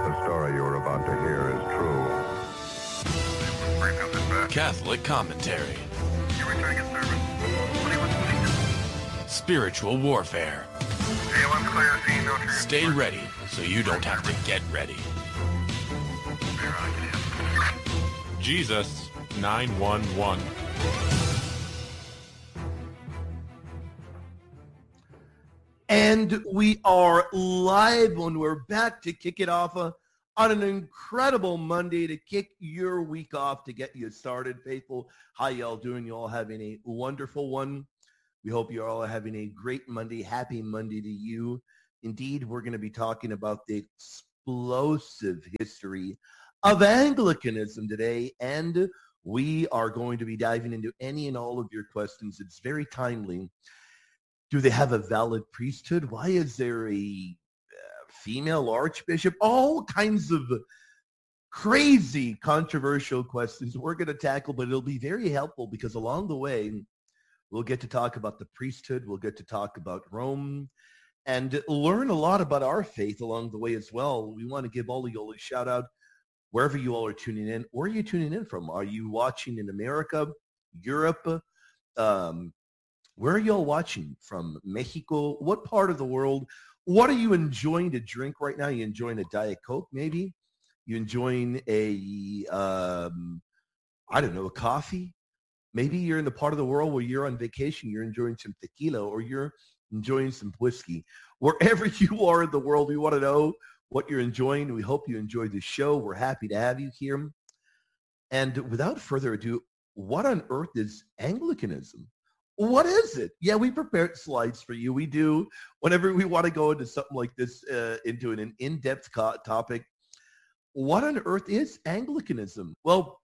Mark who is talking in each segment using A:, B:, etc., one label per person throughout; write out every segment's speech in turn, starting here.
A: The story you are about to hear is true.
B: Catholic commentary. Spiritual warfare. Stay ready so you don't have to get ready. Jesus 911.
C: And we are live when we're back to kick it off on an incredible Monday to kick your week off to get you started. Faithful, how y'all doing? You all having a wonderful one. We hope you're all having a great Monday. Happy Monday to you. Indeed, we're going to be talking about the explosive history of Anglicanism today, and we are going to be diving into any and all of your questions. It's very timely. Do they have a valid priesthood? Why is there a female archbishop? All kinds of crazy, controversial questions we're going to tackle, but it'll be very helpful because along the way, we'll get to talk about the priesthood. We'll get to talk about Rome and learn a lot about our faith along the way as well. We want to give all of you all a shout out wherever you all are tuning in. Where are you tuning in from? Are you watching in America, Europe? Where are you all watching from? Mexico? What part of the world? What are you enjoying to drink right now? You enjoying a Diet Coke maybe? You enjoying a, I don't know, a coffee? Maybe you're in the part of the world where you're on vacation, you're enjoying some tequila or you're enjoying some whiskey. Wherever you are in the world, we want to know what you're enjoying. We hope you enjoyed the show. We're happy to have you here. And without further ado, what on earth is Anglicanism? What is it? Yeah, we prepared slides for you. We do whenever we want to go into something like this, into an in-depth topic. What on earth is Anglicanism? Well,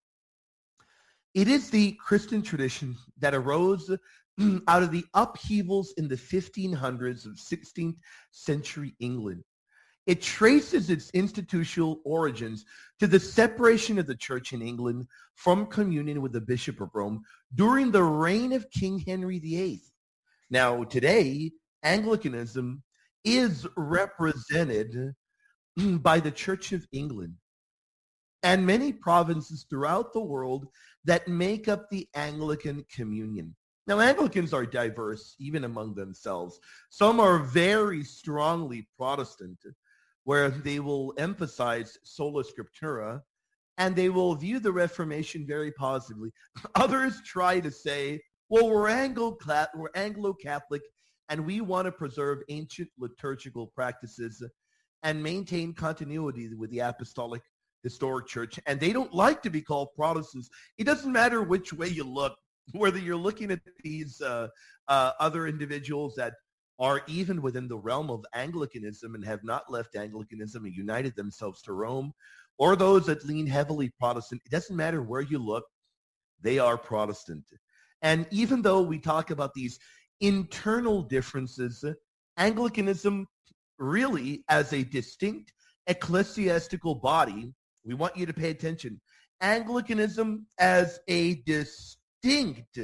C: it is the Christian tradition that arose out of the upheavals in the 1500s of 16th century England. It traces its institutional origins to the separation of the church in England from communion with the Bishop of Rome during the reign of King Henry VIII. Now, today, Anglicanism is represented by the Church of England and many provinces throughout the world that make up the Anglican communion. Now, Anglicans are diverse, even among themselves. Some are very strongly Protestant, where they will emphasize sola scriptura, and they will view the Reformation very positively. Others try to say, well, we're Anglo-Catholic, and we want to preserve ancient liturgical practices and maintain continuity with the apostolic historic church, and they don't like to be called Protestants. It doesn't matter which way you look, whether you're looking at these other individuals that are even within the realm of Anglicanism and have not left Anglicanism and united themselves to Rome, or those that lean heavily Protestant. It doesn't matter where you look, they are Protestant. And even though we talk about these internal differences, Anglicanism really as a distinct ecclesiastical body, we want you to pay attention. Anglicanism as a distinct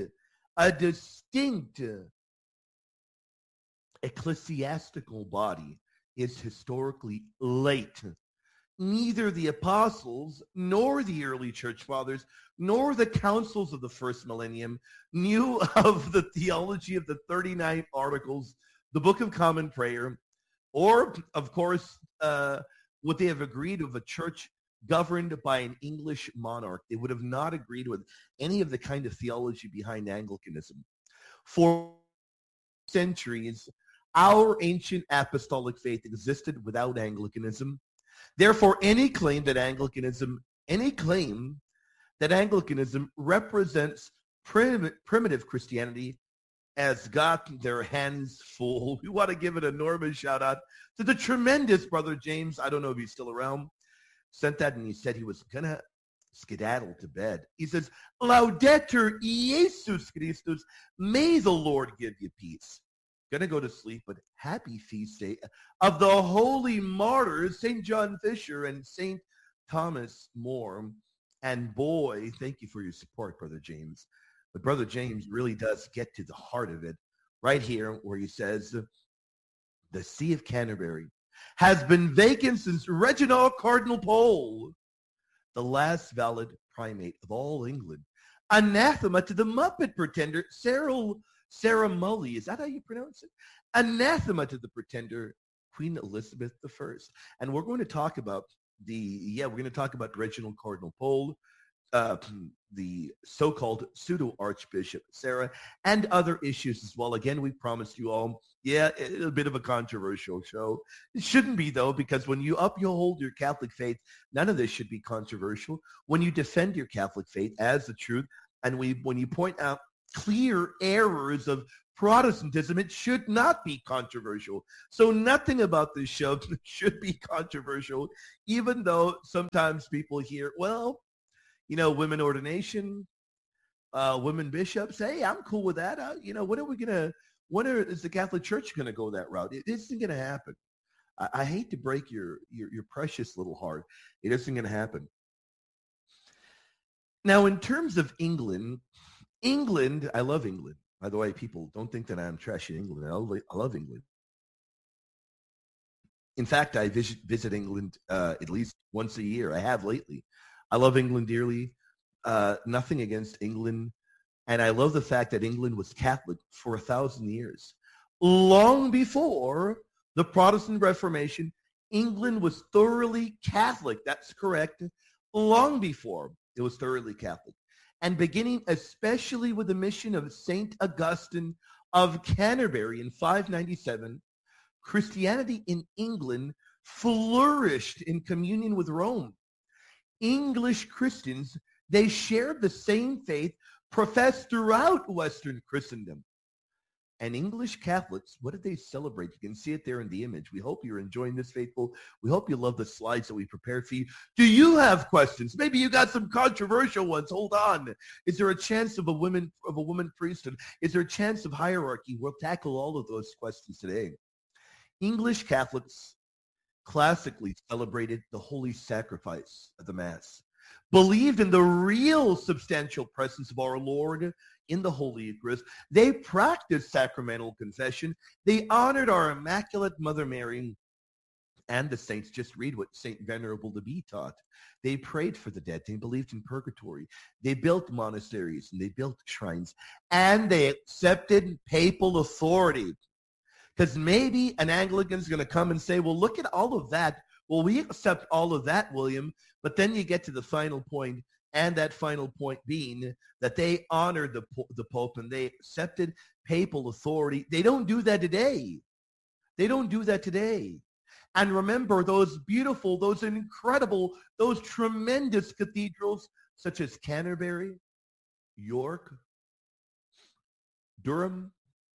C: ecclesiastical body is historically late. Neither the apostles nor the early church fathers nor the councils of the first millennium knew of the theology of the 39 articles, the Book of Common Prayer, or, of course, would they have agreed with a church governed by an English monarch. They would have not agreed with any of the kind of theology behind Anglicanism. For centuries, our ancient apostolic faith existed without Anglicanism. Therefore, any claim that Anglicanism represents primitive Christianity has got their hands full. We want to give an enormous shout out to the tremendous Brother James. I don't know if he's still around. Sent that and he said he was going to skedaddle to bed. He says, Laudetur Jesus Christus, may the Lord give you peace. Going to go to sleep, but happy feast day of the holy martyrs, St. John Fisher and St. Thomas More. And boy, thank you for your support, Brother James. But Brother James really does get to the heart of it right here where he says, the Sea of Canterbury. has been vacant since Reginald Cardinal Pole, the last valid primate of all England. Anathema to the Muppet pretender, Sarah Mully. Is that how you pronounce it? Anathema to the pretender, Queen Elizabeth I. And we're going to talk about Reginald Cardinal Pole, the so-called pseudo-archbishop Sarah, and other issues as well. Again, we promised you all, a bit of a controversial show. It shouldn't be, though, because when you uphold your Catholic faith, none of this should be controversial. When you defend your Catholic faith as the truth, and when you point out clear errors of Protestantism, it should not be controversial. So nothing about this show should be controversial, even though sometimes people hear, women ordination, women bishops. Hey, I'm cool with that. Is the Catholic Church going to go that route? It isn't going to happen. I hate to break your precious little heart. It isn't going to happen. Now, in terms of England, I love England. By the way, people don't think that I'm trashing England. I love England. In fact, I visit England at least once a year. I have lately. I love England dearly. Nothing against England. And I love the fact that England was Catholic for 1,000 years. Long before the Protestant Reformation, England was thoroughly Catholic. That's correct. Long before it was thoroughly Catholic. And beginning especially with the mission of St. Augustine of Canterbury in 597, Christianity in England flourished in communion with Rome. English Christians, they shared the same faith professed throughout Western Christendom. And English Catholics, what did they celebrate? You can see it there in the image. We hope you're enjoying this, faithful. We hope you love the slides that we prepared for you. Do you have questions? Maybe you got some controversial ones. Hold on. Is there a chance of a woman priesthood? Is there a chance of hierarchy? We'll tackle all of those questions today. English Catholics classically celebrated the holy sacrifice of the Mass, believed in the real substantial presence of our Lord in the Holy Eucharist. They practiced sacramental confession. They honored our Immaculate Mother Mary and the saints. Just read what St. Venerable the Bee taught. They prayed for the dead. They believed in purgatory. They built monasteries and they built shrines. And they accepted papal authority. Because maybe an Anglican's going to come and say, well, look at all of that. Well, we accept all of that, William. But then you get to the final point, and that final point being that they honored the Pope and they accepted papal authority. They don't do that today. They don't do that today. And remember those beautiful, those incredible, those tremendous cathedrals such as Canterbury, York, Durham,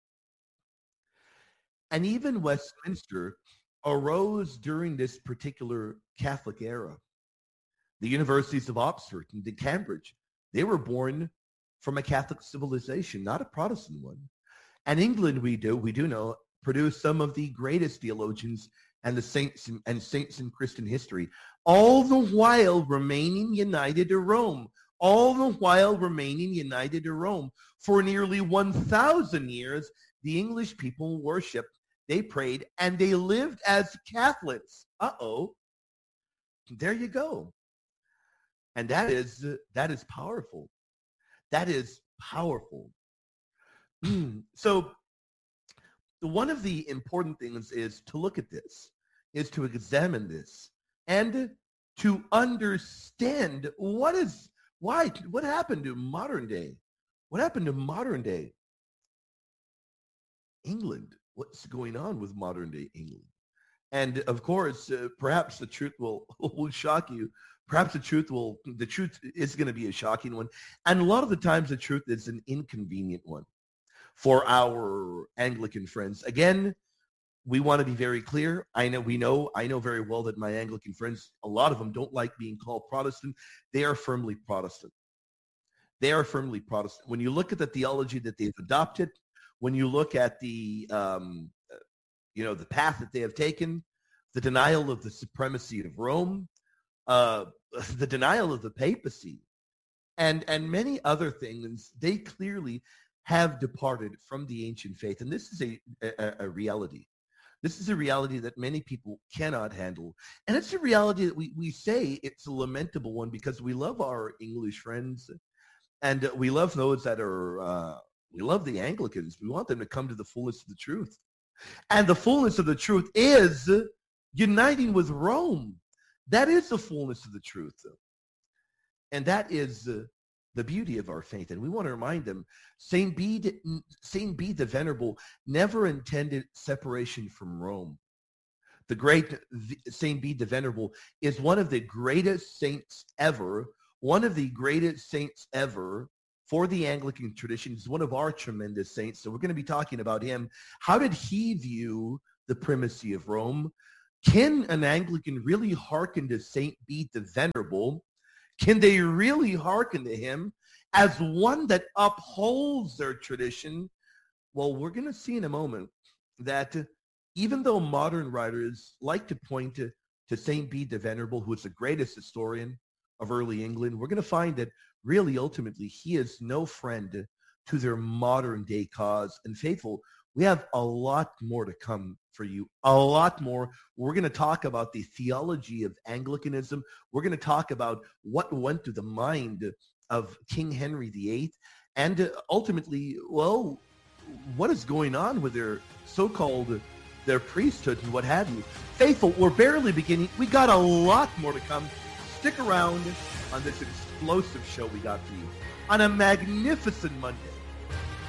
C: and even Westminster arose during this particular Catholic era. The universities of Oxford and Cambridge, they were born from a Catholic civilization, not a Protestant one. And England, we do know, produced some of the greatest theologians and the saints in Christian history, all the while remaining united to Rome. All the while remaining united to Rome. For nearly 1,000 years, the English people worshiped, they prayed, and they lived as Catholics. There you go. And that is powerful. That is powerful. So one of the important things is to look at this, is to examine this, and to understand what happened to modern day. What happened to modern day England? What's going on with modern day England? And of course, perhaps the truth will shock you. Perhaps the truth is going to be a shocking one. And a lot of the times the truth is an inconvenient one for our Anglican friends. Again, we want to be very clear. I know very well that my Anglican friends, a lot of them don't like being called Protestant. They are firmly Protestant. They are firmly Protestant. When you look at the theology that they've adopted, when you look at the path that they have taken, the denial of the supremacy of Rome, the denial of the papacy, and many other things, they clearly have departed from the ancient faith. And this is a reality. This is a reality that many people cannot handle. And it's a reality that we say it's a lamentable one because we love our English friends and we love those that are, we love the Anglicans. We want them to come to the fullness of the truth. And the fullness of the truth is uniting with Rome. That is the fullness of the truth. And that is the beauty of our faith. And we want to remind them, Saint Bede the Venerable never intended separation from Rome. The great Saint Bede the Venerable is one of the greatest saints ever, one of the greatest saints ever for the Anglican tradition. He's one of our tremendous saints. So we're going to be talking about him. How did he view the primacy of Rome? Can an Anglican really hearken to Saint Bede the Venerable? Can they really hearken to him as one that upholds their tradition? Well, we're going to see in a moment that even though modern writers like to point to Saint Bede the Venerable, who is the greatest historian of early England, we're going to find that really ultimately he is no friend to their modern day cause. And faithful, we have a lot more to come for you, a lot more. We're going to talk about the theology of Anglicanism. We're going to talk about what went through the mind of King Henry VIII and ultimately, well, what is going on with their so-called, their priesthood and what have you. Faithful, we're barely beginning. We got a lot more to come. Stick around on this explosive show we got for you on a magnificent Monday.